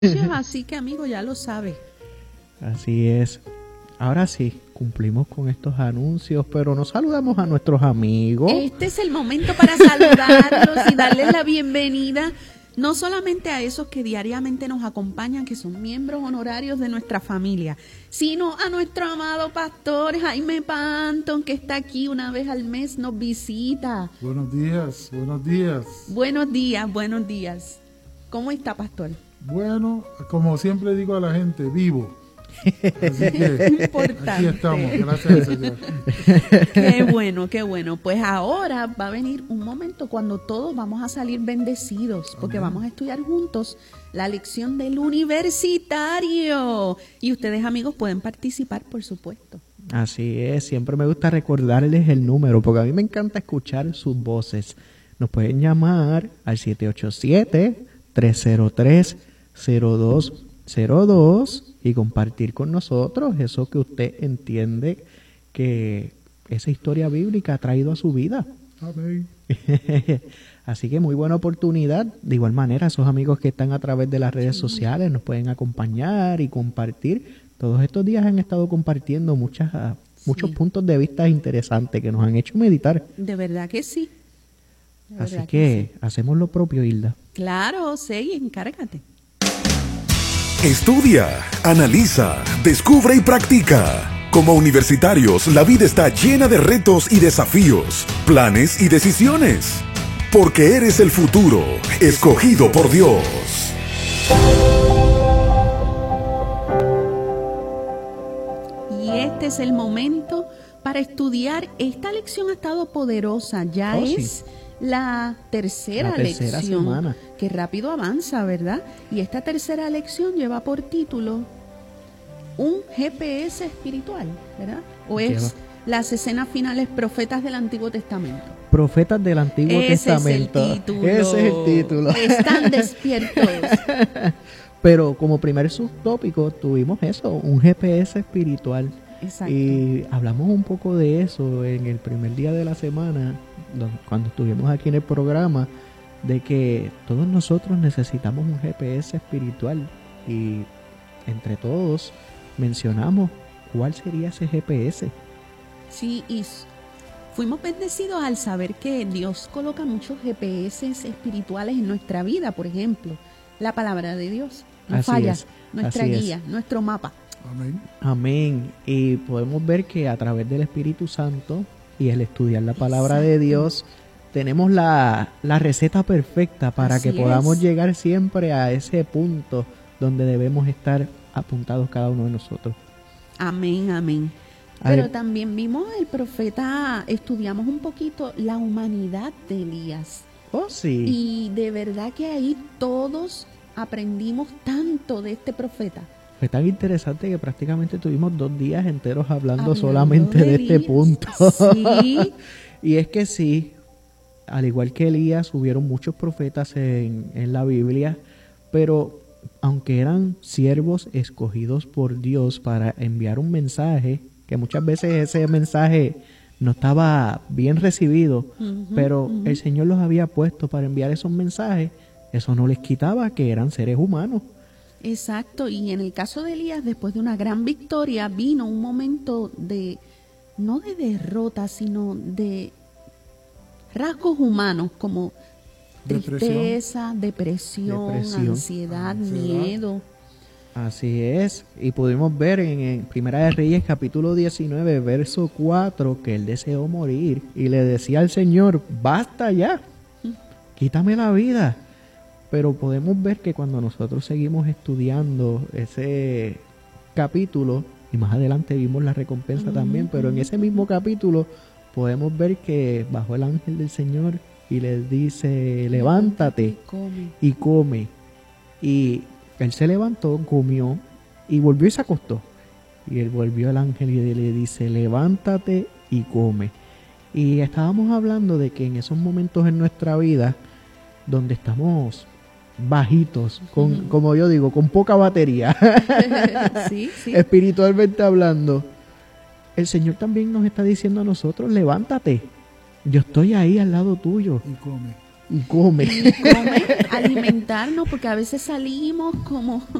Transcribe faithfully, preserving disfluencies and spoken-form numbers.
Así que, amigo, ya lo sabe. Así es. Ahora sí, cumplimos con estos anuncios, pero nos saludamos a nuestros amigos. Este es el momento para saludarlos y darles la bienvenida, no solamente a esos que diariamente nos acompañan, que son miembros honorarios de nuestra familia, sino a nuestro amado pastor Jaime Panton, que está aquí una vez al mes, nos visita. Buenos días, buenos días. Buenos días, buenos días. ¿Cómo está, pastor? Bueno, como siempre digo a la gente, vivo. Así que Importante. Aquí estamos, gracias al Señor. Qué bueno, qué bueno. Pues ahora va a venir un momento cuando todos vamos a salir bendecidos, porque Amén. vamos a estudiar juntos la lección del universitario. Y ustedes, amigos, pueden participar, por supuesto. Así es, siempre me gusta recordarles el número, porque a mí me encanta escuchar sus voces. Nos pueden llamar al siete ocho siete, tres cero tres, cero dos cero dos y compartir con nosotros eso que usted entiende que esa historia bíblica ha traído a su vida. Amén. Así que muy buena oportunidad. De igual manera, esos amigos que están a través de las redes sociales nos pueden acompañar y compartir. Todos estos días han estado compartiendo muchas, muchos Sí. puntos de vista interesantes que nos han hecho meditar. De verdad que sí. De Así verdad que sí. hacemos lo propio, Hilda. Claro, sí, encárgate. Estudia, analiza, descubre y practica. Como universitarios, la vida está llena de retos y desafíos, planes y decisiones. Porque eres el futuro, escogido por Dios. Y este es el momento para estudiar. Esta lección ha estado poderosa. Ya Oh, sí. es la tercera, La tercera lección. semana. Que rápido avanza, ¿verdad? Y esta tercera lección lleva por título un G P S espiritual, ¿verdad? O es Lleva. las escenas finales profetas del Antiguo Testamento. Profetas del Antiguo Ese Testamento. es el título. Ese es el título. Están despiertos. Pero como primer subtópico tuvimos eso, un G P S espiritual. Exacto. Y hablamos un poco de eso en el primer día de la semana, don- cuando estuvimos aquí en el programa, de que todos nosotros necesitamos un G P S espiritual. Y entre todos mencionamos cuál sería ese G P S. Sí, y s- fuimos bendecidos al saber que Dios coloca muchos G P S espirituales en nuestra vida. Por ejemplo, la palabra de Dios no Así falla, es, nuestra así es. guía, nuestro mapa. Amén. Amén. Y podemos ver que a través del Espíritu Santo y el estudiar la palabra de Exacto. Dios, tenemos la, la receta perfecta para Así que podamos es. llegar siempre a ese punto donde debemos estar apuntados cada uno de nosotros. Amén, amén. Ay. Pero también vimos el profeta, estudiamos un poquito la humanidad de Elías. Oh, sí. Y de verdad que ahí todos aprendimos tanto de este profeta. Fue tan interesante que prácticamente tuvimos dos días enteros hablando, Hablando solamente de de, este Elías. punto. Sí. Y es que sí, al igual que Elías, hubieron muchos profetas en, en la Biblia, pero aunque eran siervos escogidos por Dios para enviar un mensaje, que muchas veces ese mensaje no estaba bien recibido, Ujú, pero ujú. el Señor los había puesto para enviar esos mensajes, eso no les quitaba que eran seres humanos. Exacto, y en el caso de Elías, después de una gran victoria, vino un momento de, no de derrota, sino de rasgos humanos como Depresión. tristeza, depresión, Depresión. ansiedad, Ansiedad. miedo. Así es, y pudimos ver en, en Primera de Reyes capítulo diecinueve, verso cuatro, que él deseó morir y le decía al Señor, basta ya, quítame la vida. Pero podemos ver que cuando nosotros seguimos estudiando ese capítulo, y más adelante vimos la recompensa Ujú, también, pero en ujú. ese mismo capítulo podemos ver que bajó el ángel del Señor y le dice, levántate Come. y come. Y él se levantó, comió y volvió y se acostó. Y él volvió al ángel y le dice, levántate y come. Y estábamos hablando de que en esos momentos en nuestra vida, donde estamos bajitos, con, Ujú. como yo digo, con poca batería, Sí, sí. espiritualmente hablando, el Señor también nos está diciendo a nosotros, levántate, yo estoy ahí al lado tuyo. Y come. Y come. y come, alimentarnos, porque a veces salimos como